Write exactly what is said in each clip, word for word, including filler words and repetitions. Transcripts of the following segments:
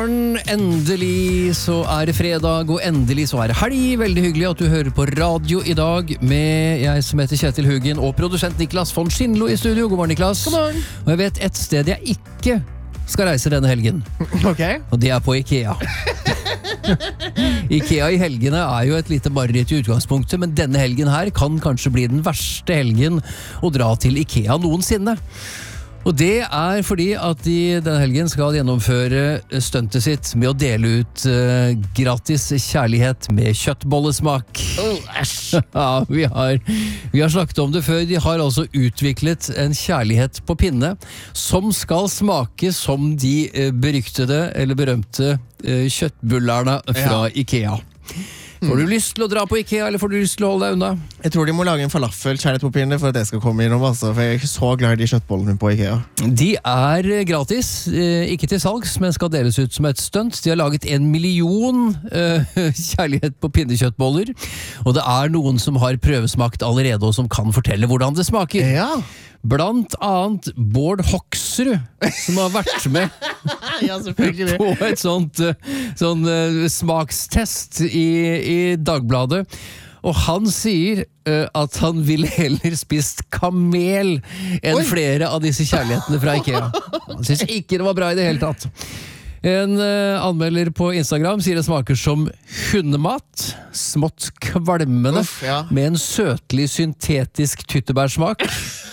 morgen, endelig så er det fredag, og endelig så er det helg. Veldig hyggelig at du hører på radio i dag med jeg som heter Kjetil Hugen og produsent Niklas von Schindlo i studio. God morgen, Niklas. God morgen. Og jeg vet et sted jeg ikke skal reise denne helgen. Ok. Og det er på IKEA. IKEA i helgene er jo et lite mareritt i utgangspunktet, men denne helgen her kan kanskje bli den verste helgen å dra til IKEA noensinne. Og det er fordi at de denne helgen skal gjennomføre stuntet sitt med å dele ut uh, gratis kjærlighet med kjøttbollesmak. Oh, æsj. Ja, vi har, vi har snakket om det før. De har altså utviklet en kjærlighet på pinne som skal smake som de uh, beryktede eller berømte uh, kjøttbullerne fra ja. IKEA. Får du lyst til å dra på IKEA, eller får du lyst til å holde deg unna? Jeg tror de må lage en falafel kjærlighet på pinne for at det skal komme innom, altså, for jeg er ikke så glad i de kjøttbollene på IKEA. De er gratis, ikke til salgs, men skal deles ut som et stunt. De har laget en million uh, kjærlighet på pinnekjøttboller, og det er noen som har prøvesmakt allerede, og som kan fortelle hvordan det smaker. Ja. Blant annet Bård Hoksrud, som har vært med ja, selvfølgelig. på et sånt sånn, uh, smakstest i, i Dagbladet. Og han sier uh, at han ville heller spist kamel enn Oi. flere av disse kjærlighetene fra IKEA. Han synes ikke det var bra i det hele tatt. En uh, anmelder på Instagram sier det smaker som hundemat, smått kvalmende, Uff, ja. med en søtlig syntetisk tyttebærsmak.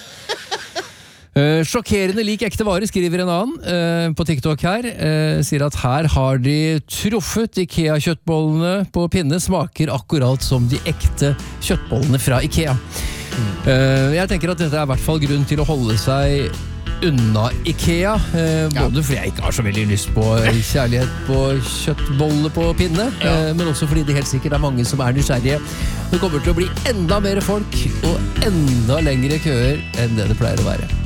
Uh, sjokkerende lik ekte vare, skriver en annen uh, på TikTok her. Uh, sier at her har de truffet IKEA-kjøttbollene på pinne, smaker akkurat som de ekte kjøttbollene fra IKEA. Uh, jeg tenker at dette er i hvert fall grunn til å holde seg unna IKEA, uh, både fordi jeg ikke har så veldig lyst på kjærlighet på kjøttbolle på pinne, ja. uh, men også fordi det helt sikkert er mange som er nysgjerrige. Det kommer til å bli enda mer folk og enda lengre køer enn det det pleier å være.